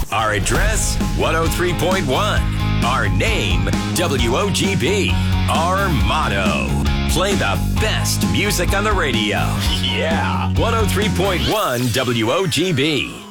Our address, 103.1. Our name, WOGB. Our motto, play the best music on the radio. Yeah, 103.1 WOGB.